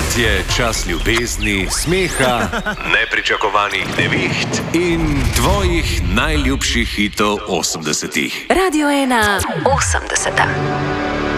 Spet je čas ljubezni, smeha, nepričakovanih neviht in tvojih najljubših hitov 80-ih. Radio 1 80.